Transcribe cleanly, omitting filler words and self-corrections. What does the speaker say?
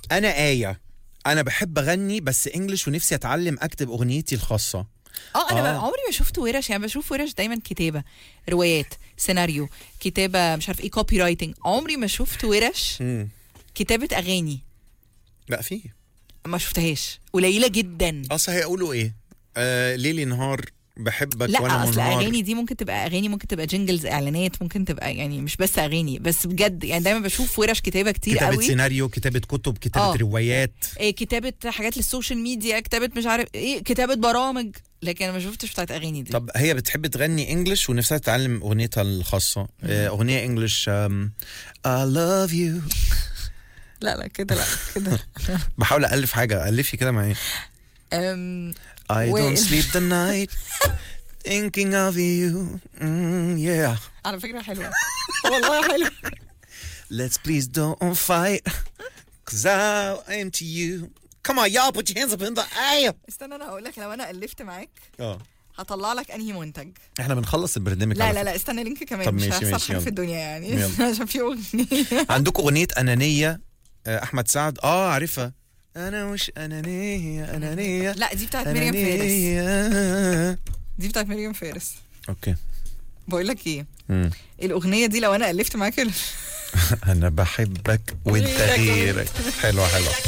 انا آية، انا بحب اغني بس انجلش، ونفسي اتعلم اكتب اغنيتي الخاصة. انا عمري ما شفت ورش، يعني بشوف ورش دايما كتابه، روايات، سيناريو، كتابه مش عارف ايه، كوبي رايتنج. عمري ما شفت ورش كتابه اغاني. لا في، ما شفتهاش، قليله جدا. اصل هيقولوا ايه؟ ليلي نهار بحبك لا وانا اصل منهار. اغاني دي ممكن تبقى اغاني، ممكن تبقى جينجلز، اعلانات، ممكن تبقى يعني مش بس اغاني بس بجد. يعني دايما بشوف ورش كتابه كتير كتابة قوي. سيناريو، كتابة كتب، كتابة روايات، كتابه حاجات للسوشيال ميديا، كتابه مش عارف ايه، كتابه برامج. لكن انا ما شفتش بتاعت اغاني دي. طب هي بتحب تغني انجلش ونفسها تتعلم اغنيتها الخاصة. اغنية انجلش I love you. لا كده بحاول ألف حاجة، ألفي كده معايا. I don't sleep the night thinking of you. Yeah. على فكرة حلوة والله حلوة. Let's please don't fight cause I'm to you. Come on y'all, put your hands up in the air. استنى انا هقول لك، لو انا ألفت معاك اه هطلع لك انهي منتج. احنا بنخلص البرنامج. لا استنى لينك كمان. طب مش ماشي هيحصل ماشي حاجة في الدنيا يعني. عشان في أغنية. عندكم أغنية أنانية أحمد سعد؟ عارفها. أنا مش أنانية. لا دي بتاعت مريم فارس. دي بتاعت مريم فارس. اوكي. بقول لك ايه، الأغنية دي لو انا ألفت معاك أنا بحبك وانت غيرك. حلوة